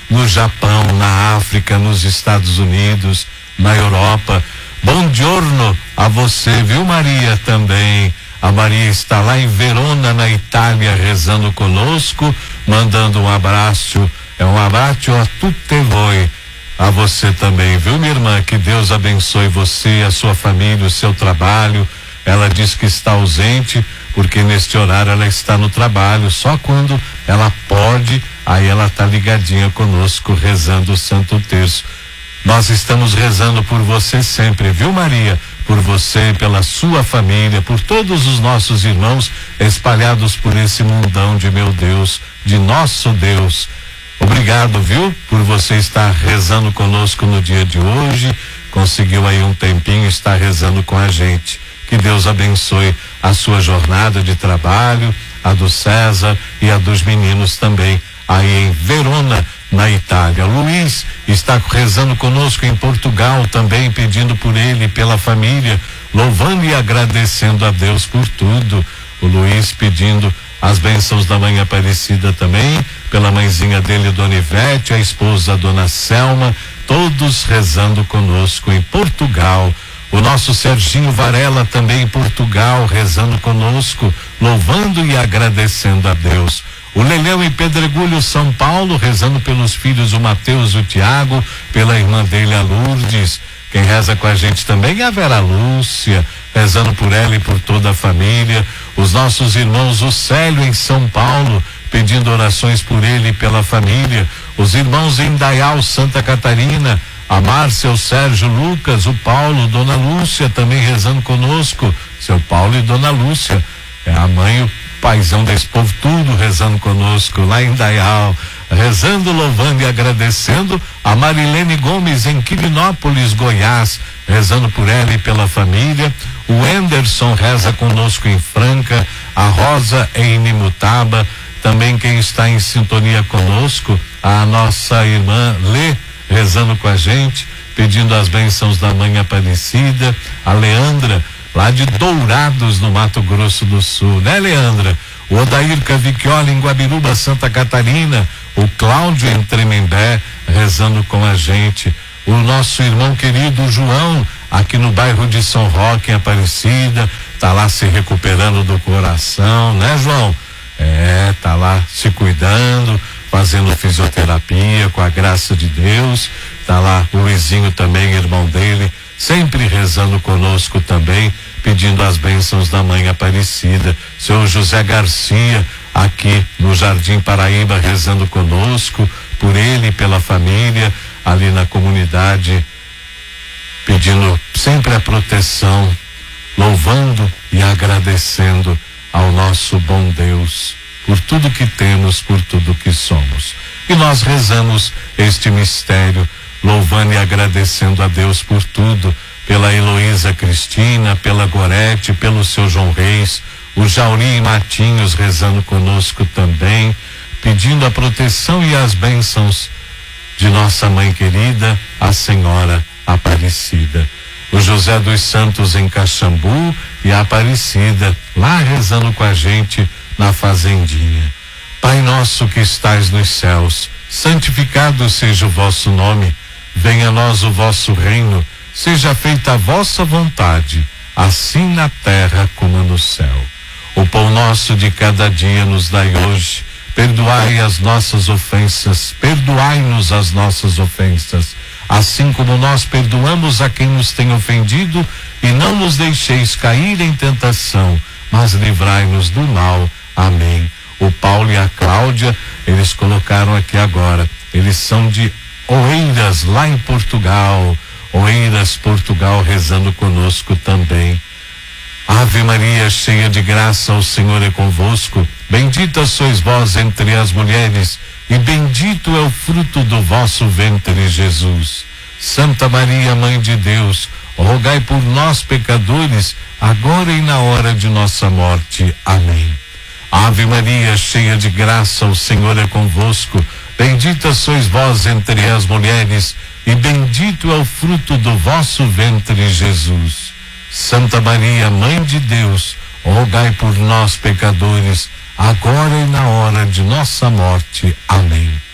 no Japão, na África, nos Estados Unidos, na Europa. Bom giorno a você, viu, Maria, também. A Maria está lá em Verona, na Itália, rezando conosco, mandando um abraço a tutte voi, a você também, viu, minha irmã? Que Deus abençoe você, a sua família, o seu trabalho. Ela diz que está ausente, porque neste horário ela está no trabalho, só quando ela pode, aí ela está ligadinha conosco, rezando o Santo Terço. Nós estamos rezando por você sempre, viu, Maria? Por você, pela sua família, por todos os nossos irmãos espalhados por esse mundão de meu Deus, de nosso Deus. Obrigado, viu? Por você estar rezando conosco no dia de hoje, conseguiu aí um tempinho estar rezando com a gente. Que Deus abençoe a sua jornada de trabalho, a do César e a dos meninos também, aí em Verona, na Itália. Luiz está rezando conosco em Portugal também, pedindo por ele e pela família, louvando e agradecendo a Deus por tudo. O Luiz pedindo as bênçãos da Mãe Aparecida também, pela mãezinha dele, Dona Ivete, a esposa, Dona Selma, todos rezando conosco em Portugal. O nosso Serginho Varela também em Portugal, rezando conosco, louvando e agradecendo a Deus. O Leleu em Pedregulho, São Paulo, rezando pelos filhos, o Mateus, o Tiago, pela irmã dele, a Lourdes. Quem reza com a gente também é a Vera Lúcia, rezando por ela e por toda a família. Os nossos irmãos, o Célio em São Paulo, pedindo orações por ele e pela família. Os irmãos em Dayal, Santa Catarina, a Márcia, o Sérgio, Lucas, o Paulo, Dona Lúcia também rezando conosco. Seu Paulo e Dona Lúcia, é a mãe, o paizão desse povo, tudo rezando conosco lá em Dayal, rezando, louvando e agradecendo. A Marilene Gomes em Quirinópolis, Goiás, rezando por ela e pela família. O Anderson reza conosco em Franca, a Rosa em Inimutaba, também quem está em sintonia conosco, a nossa irmã Lê, rezando com a gente, pedindo as bênçãos da Mãe Aparecida. A Leandra, lá de Dourados, no Mato Grosso do Sul, né, Leandra? O Odair Cavicchioli em Guabiruba, Santa Catarina. O Cláudio em Tremembé, rezando com a gente. O nosso irmão querido João, aqui no bairro de São Roque, em Aparecida, tá lá se recuperando do coração, né, João? Tá lá se cuidando, fazendo fisioterapia com a graça de Deus. Tá lá o Luizinho também, irmão dele, sempre rezando conosco também, pedindo as bênçãos da Mãe Aparecida. Seu José Garcia, aqui no Jardim Paraíba, rezando conosco, por ele e pela família, ali na comunidade, pedindo sempre a proteção, louvando e agradecendo ao nosso bom Deus, por tudo que temos, por tudo que somos. E nós rezamos este mistério, louvando e agradecendo a Deus por tudo, pela Heloísa Cristina, pela Gorete, pelo seu João Reis, o Jauri Matinhos rezando conosco também, pedindo a proteção e as bênçãos de nossa mãe querida, a Senhora Aparecida. O José dos Santos em Caxambu e a Aparecida, lá rezando com a gente na fazendinha. Pai nosso que estais nos céus, santificado seja o vosso nome, venha a nós o vosso reino, seja feita a vossa vontade, assim na terra como no céu. O pão nosso de cada dia nos dai hoje, perdoai as nossas ofensas, perdoai-nos as nossas ofensas, assim como nós perdoamos a quem nos tem ofendido, e não nos deixeis cair em tentação, mas livrai-nos do mal. Amém. O Paulo e a Cláudia, eles colocaram aqui agora, eles são de Oeiras, lá em Portugal. Oeiras, Portugal, rezando conosco também. Ave Maria, cheia de graça, o Senhor é convosco. Bendita sois vós entre as mulheres, e bendito é o fruto do vosso ventre, Jesus. Santa Maria, Mãe de Deus, rogai por nós, pecadores, agora e na hora de nossa morte. Amém. Ave Maria, cheia de graça, o Senhor é convosco. Bendita sois vós entre as mulheres, e bendito é o fruto do vosso ventre, Jesus. Santa Maria, Mãe de Deus, rogai por nós, pecadores, agora e na hora de nossa morte. Amém.